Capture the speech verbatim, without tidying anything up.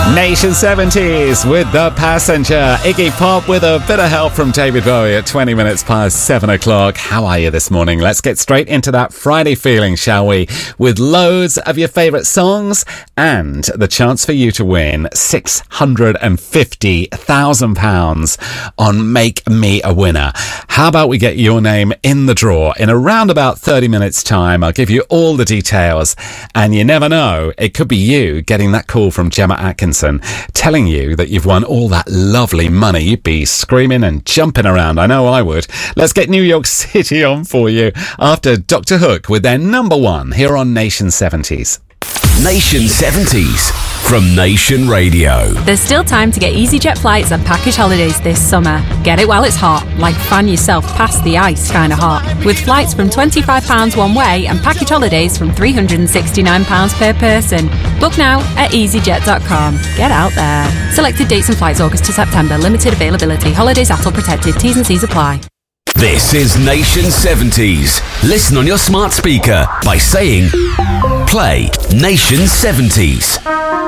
Nation seventies with The Passenger. Iggy Pop with a bit of help from David Bowie at twenty minutes past seven o'clock. How are you this morning? Let's get straight into that Friday feeling, shall we? With loads of your favourite songs and the chance for you to win six hundred fifty thousand pounds on Make Me a Winner. How about we get your name in the draw in around about thirty minutes time? I'll give you all the details, and you never know, it could be you getting that call from Gemma Atkinson telling you that you've won all that lovely money. You'd be screaming and jumping around. I know I would. Let's get New York City on for you after Doctor Hook with their number one here on Nation seventies. Nation seventies from Nation Radio. There's still time to get EasyJet flights and package holidays this summer. Get it while it's hot, like fan yourself past the ice kind of hot. With flights from twenty-five pounds one way and package holidays from three hundred sixty-nine pounds per person. Book now at easyjet dot com. Get out there. Selected dates and flights August to September. Limited availability. Holidays A T L protected. T's and C's apply. This is Nation seventies. Listen on your smart speaker by saying, play Nation seventies.